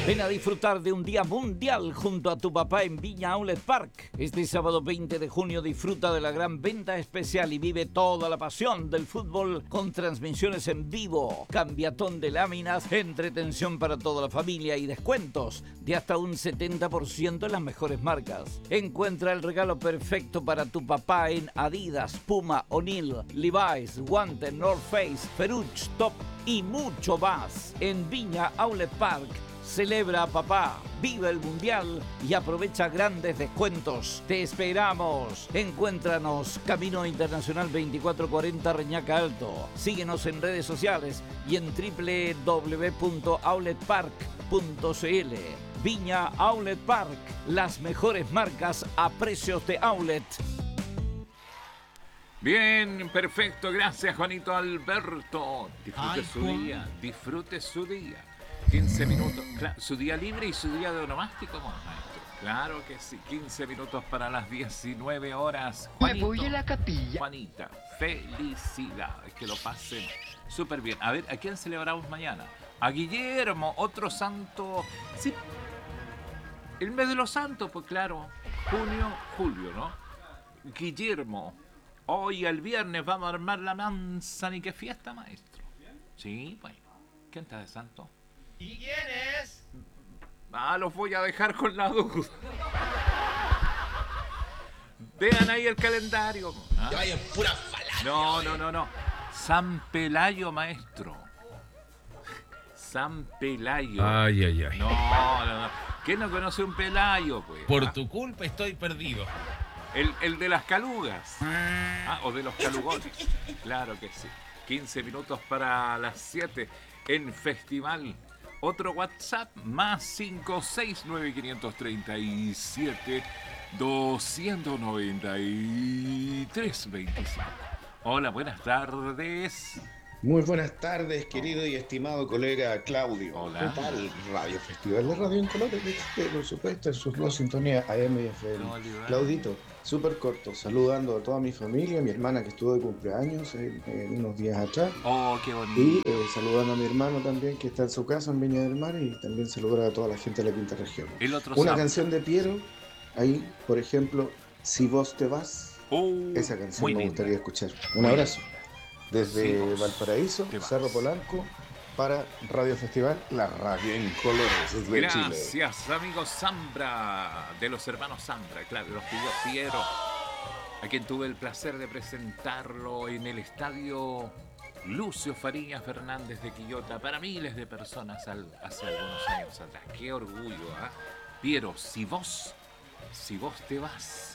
Ven a disfrutar de un día mundial junto a tu papá en Viña Outlet Park. Este sábado 20 de junio disfruta de la gran venta especial y vive toda la pasión del fútbol con transmisiones en vivo, cambiatón de láminas, entretención para toda la familia y descuentos de hasta un 70% en las mejores marcas. Encuentra el regalo perfecto para tu papá en Adidas, Puma, O'Neill, Levi's, Guante, North Face, Ferruccio, Top y mucho más. En Viña Outlet Park, celebra a papá, vive el mundial y aprovecha grandes descuentos. Te esperamos. Encuéntranos Camino Internacional 2440 Reñaca Alto. Síguenos en redes sociales y en www.outletpark.cl. Viña Outlet Park, las mejores marcas a precios de outlet. Bien, perfecto, gracias Juanito Alberto. Disfrute su día. 15 minutos, claro, su día libre y su día de onomástico, maestro. Claro que sí, 15 minutos para las 19 horas. Juanito, me voy a la capilla. Juanita, felicidades, que lo pasen súper bien. A ver, ¿a quién celebramos mañana? A Guillermo, otro santo. Sí, el mes de los santos, pues claro, julio, ¿no? Guillermo, hoy el viernes vamos a armar la manzana y qué fiesta, maestro. Sí, bueno, ¿quién está de santo? ¿Y quién es? Los voy a dejar con la duda. Vean ahí el calendario. Que vayan pura falacia. No. San Pelayo, maestro. San Pelayo. Ay. No. ¿Quién no conoce un Pelayo, pues? Por tu culpa estoy perdido. El de las calugas. O de los calugones. Claro que sí. 15 minutos para las 7 en Festival. Otro WhatsApp, más 569-537-293-25. Hola, buenas tardes. Muy buenas tardes, querido y estimado colega Claudio. Hola. ¿Qué tal? Radio Festival de Radio en Colores, por supuesto, en sus dos sintonías AM y FM. Claudito, súper corto, saludando a toda mi familia, mi hermana que estuvo de cumpleaños unos días atrás. Oh, qué bonito. Y saludando a mi hermano también, que está en su casa en Viña del Mar, y también saludar a toda la gente de la quinta región. Una canción de Piero, ahí, por ejemplo, Si vos te vas, esa canción me gustaría escuchar. Un abrazo. Desde Valparaíso, Cerro Polanco, para Radio Festival, la radio en colores de Chile. Gracias, amigos Zambra, de los hermanos Zambra, claro, los pidió Piero, a quien tuve el placer de presentarlo en el estadio Lucio Fariñas Fernández de Quillota para miles de personas hace algunos años atrás. Qué orgullo, ¿eh? Piero, si vos te vas.